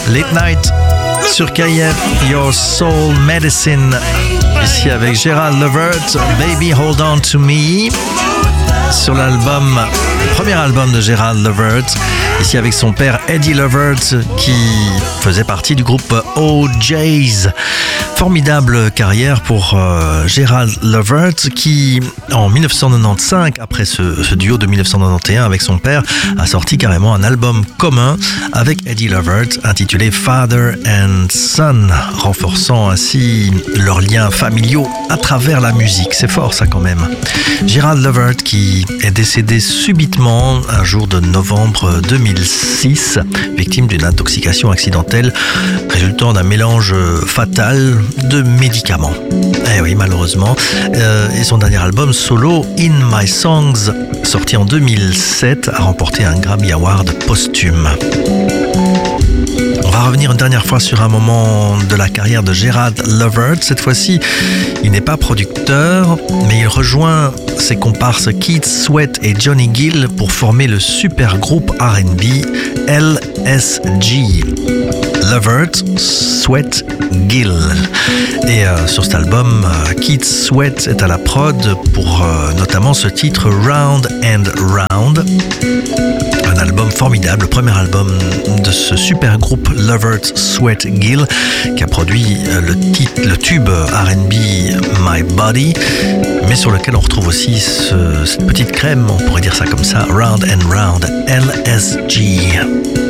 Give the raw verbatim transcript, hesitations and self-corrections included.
Late Night sur K I F, Your Soul Medicine. Ici avec Gerald Levert, Baby Hold On To Me. Sur l'album, le premier album de Gerald Levert, ici avec son père Eddie Levert qui faisait partie du groupe O J's. Formidable carrière pour euh, Gerald Levert qui, en dix-neuf cent quatre-vingt-quinze, après ce, ce duo de dix-neuf cent quatre-vingt-onze avec son père, a sorti carrément un album commun avec Eddie Levert intitulé Father and Son, renforçant ainsi leurs liens familiaux à travers la musique. C'est fort ça quand même. Gerald Levert qui est décédé subitement un jour de novembre deux mille six, victime d'une intoxication accidentelle résultant d'un mélange fatal de médicaments. Eh oui, malheureusement. Euh, et son dernier album solo, In My Songs, sorti en deux mille sept, a remporté un Grammy Award posthume. On va revenir une dernière fois sur un moment de la carrière de Gerald Levert. Cette fois-ci, il n'est pas producteur, mais il rejoint ses comparses Keith Sweat et Johnny Gill pour former le super groupe R and B L S G. Levert, Sweat, Gill. Et euh, sur cet album, euh, Keith Sweat est à la prod pour euh, notamment ce titre Round and Round. Un album formidable, le premier album de ce super groupe Levert, Sweat, Gill, qui a produit le, titre, le tube R and B My Body, mais sur lequel on retrouve aussi ce, cette petite crème, on pourrait dire ça comme ça, Round and Round, L S G.